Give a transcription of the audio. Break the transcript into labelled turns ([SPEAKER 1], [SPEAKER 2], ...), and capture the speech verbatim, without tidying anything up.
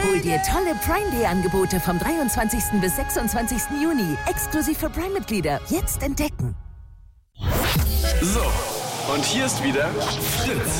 [SPEAKER 1] Hol dir tolle Prime Day Angebote vom dreiundzwanzigsten bis sechsundzwanzigsten Juni. Exklusiv für Prime-Mitglieder. Jetzt entdecken.
[SPEAKER 2] So, und hier ist wieder Fritz.